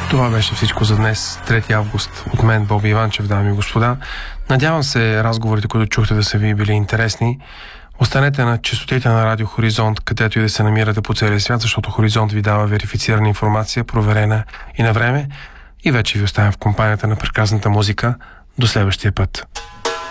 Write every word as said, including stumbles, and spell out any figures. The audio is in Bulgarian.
Това беше всичко за днес, трети август. От мен, Боби Иванчев, дами и господа. Надявам се разговорите, които чухте, да са ви били интересни. Останете на честотите на Радио Хоризонт, където и да се намирате по целия свят, защото Хоризонт ви дава верифицирана информация, проверена и на време. И вече ви оставям в компанията на прекрасната музика. До следващия път.